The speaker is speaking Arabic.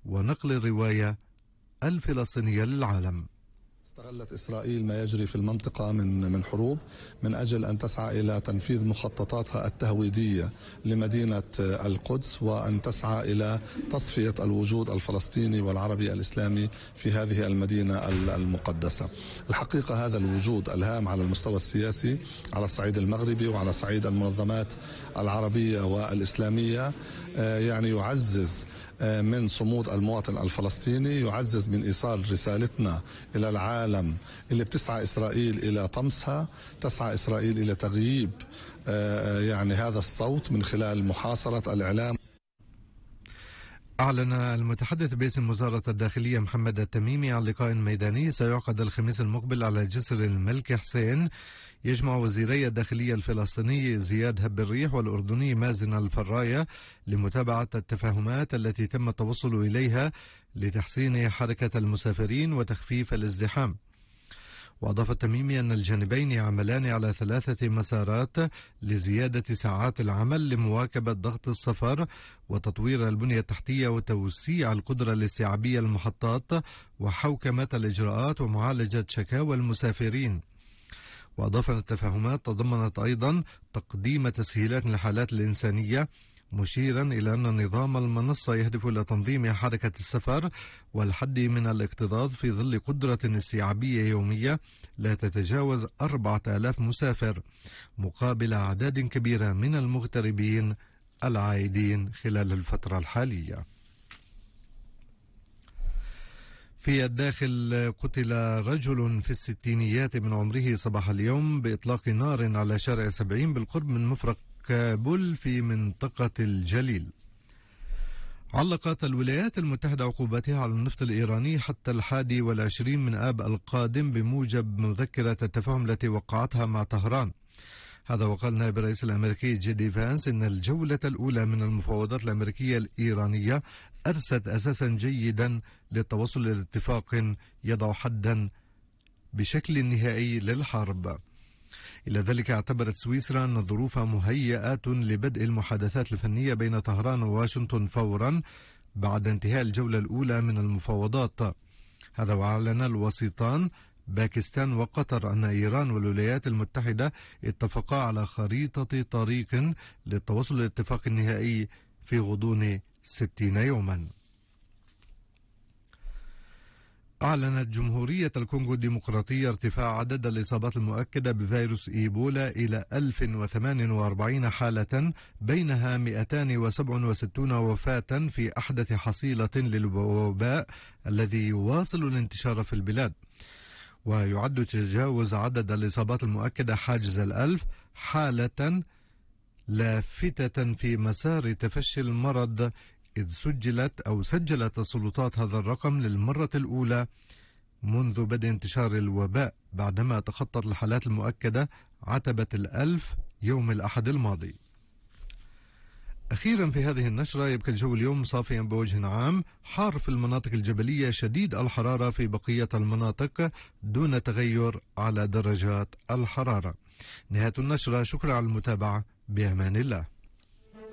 ونقل الرواية الفلسطينية للعالم. استغلت إسرائيل ما يجري في المنطقة من حروب من أجل أن تسعى إلى تنفيذ مخططاتها التهويدية لمدينة القدس، وأن تسعى إلى تصفية الوجود الفلسطيني والعربي الإسلامي في هذه المدينة المقدسة. الحقيقة هذا الوجود الهام على المستوى السياسي على الصعيد المغربي وعلى صعيد المنظمات العربية والإسلامية، يعني يعزز من صمود المواطن الفلسطيني، يعزز من إيصال رسالتنا إلى العالم اللي بتسعى إسرائيل إلى طمسها، تسعى إسرائيل إلى تغييب يعني هذا الصوت من خلال محاصرة الإعلام. أعلن المتحدث باسم وزارة الداخلية محمد التميمي عن لقاء ميداني سيعقد الخميس المقبل على جسر الملك حسين يجمع وزيري الداخلية الفلسطيني زياد هب الريح والأردني مازن الفراية لمتابعة التفاهمات التي تم التوصل إليها لتحسين حركة المسافرين وتخفيف الازدحام. وأضاف التميمي أن الجانبين يعملان على 3 مسارات لزيادة ساعات العمل لمواكبة ضغط السفر وتطوير البنية التحتية وتوسيع القدرة الاستيعابية للمحطات وحوكمة الإجراءات ومعالجة شكاوى المسافرين. وأضاف أن التفاهمات تضمنت أيضا تقديم تسهيلات للحالات الإنسانية، مشيرا إلى أن نظام المنصة يهدف إلى تنظيم حركة السفر والحد من الاكتظاظ في ظل قدرة استيعابية يومية لا تتجاوز 4000 مسافر مقابل أعداد كبيرة من المغتربين العائدين خلال الفترة الحالية. في الداخل قتل رجل في الستينيات من عمره صباح اليوم بإطلاق نار على شارع 70 بالقرب من مفرق كابول في منطقة الجليل. علقت الولايات المتحدة عقوباتها على النفط الإيراني حتى 21 من آب القادم بموجب مذكرة التفاهم التي وقعتها مع طهران. هذا وقال نائب الرئيس الأمريكي جيدي فانس إن الجولة الأولى من المفاوضات الأمريكية الإيرانية أرست أساسا جيدا للتوصل إلى اتفاق يضع حدا بشكل نهائي للحرب. إلى ذلك اعتبرت سويسرا أن الظروف مهيئة لبدء المحادثات الفنية بين طهران وواشنطن فورا بعد انتهاء الجولة الأولى من المفاوضات. هذا وأعلن الوسيطان باكستان وقطر أن إيران والولايات المتحدة اتفقا على خريطة طريق للتوصل للاتفاق النهائي في غضون 60 يوما. أعلنت جمهورية الكونغو الديمقراطية ارتفاع عدد الإصابات المؤكدة بفيروس إيبولا إلى 1048 حالة، بينها 267 وفاة في أحدث حصيلة للوباء الذي يواصل الانتشار في البلاد. ويعد تجاوز عدد الإصابات المؤكدة حاجز 1000 حالة لافتة في مسار تفشي المرض، إذ سجلت السلطات هذا الرقم للمرة الأولى منذ بدء انتشار الوباء بعدما تخطت الحالات المؤكدة عتبة 1000 يوم الأحد الماضي. أخيرا في هذه النشرة، يبقى الجو اليوم صافيا بوجه عام، حار في المناطق الجبلية، شديد الحرارة في بقية المناطق دون تغير على درجات الحرارة. نهاية النشرة، شكرا على المتابعة، بأمان الله.